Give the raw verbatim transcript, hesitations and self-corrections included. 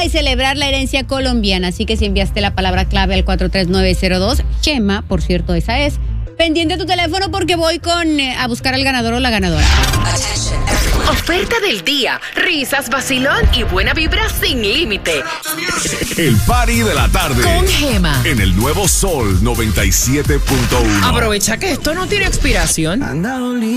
y celebrar la herencia colombiana. Así que si enviaste la palabra clave al cuatro tres nueve cero dos, Chema, por cierto, esa es. Pendiente tu teléfono porque voy con eh, a buscar al ganador o la ganadora. Oferta del día, risas, vacilón y buena vibra sin límite. El party de la tarde. Con Gema. En el nuevo Sol noventa y siete punto uno. Aprovecha que esto no tiene expiración.